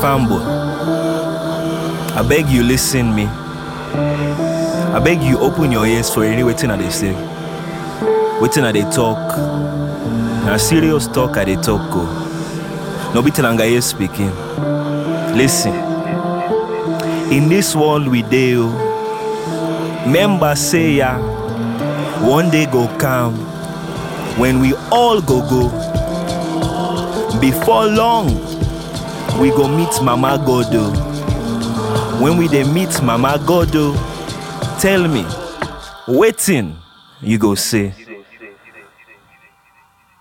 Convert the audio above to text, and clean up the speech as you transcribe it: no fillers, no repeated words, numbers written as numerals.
Farm boy, I beg you listen me. I beg you open your ears for any waiting I they say. Waiting I they talk. Na serious talk I they talk go. No be Telangaye speaking. Listen. In this world we deal. Members say ya, one day go come when we all go. Before long, we go meet Mama Godo. When we dey meet Mama Godo, tell me, waiting you go say.